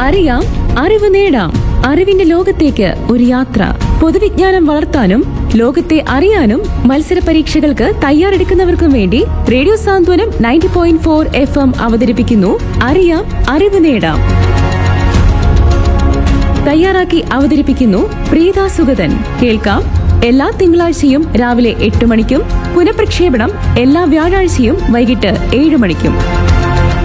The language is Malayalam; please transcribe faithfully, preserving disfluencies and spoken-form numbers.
അറിയാം, അറിവ് നേടാം. അറിവിന്റെ ലോകത്തേക്ക് ഒരു യാത്ര. പൊതുവിജ്ഞാനം വളർത്താനും ലോകത്തെ അറിയാനും മത്സര പരീക്ഷകൾക്ക് തയ്യാറെടുക്കുന്നവർക്കും വേണ്ടി റേഡിയോ സാന്ത്വനം ninety point four F M അവതരിപ്പിക്കുന്നു അറിയാം, അറിവ് നേടാം. തയ്യാറാക്കി അവതരിപ്പിക്കുന്നു പ്രീത സുഗതൻ. കേൾക്കാം എല്ലാ തിങ്കളാഴ്ചയും രാവിലെ എട്ട് മണിക്കും പുനഃപ്രക്ഷേപണം എല്ലാ വ്യാഴാഴ്ചയും വൈകിട്ട് ഏഴ് മണിക്കും.